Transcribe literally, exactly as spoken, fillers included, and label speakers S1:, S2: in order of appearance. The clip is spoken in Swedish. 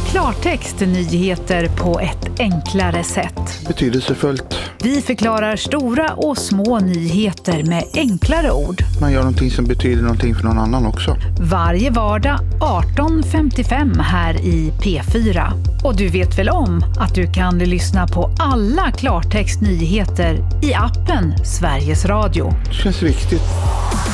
S1: Klartext nyheter på ett enklare sätt.
S2: Betydelsefullt.
S1: Vi förklarar stora och små nyheter med enklare ord.
S2: Man gör någonting som betyder någonting för någon annan också.
S1: Varje vardag arton femtiofem här i P fyra. Och du vet väl om att du kan lyssna på alla Klartext nyheter i appen Sveriges Radio.
S2: Det känns viktigt.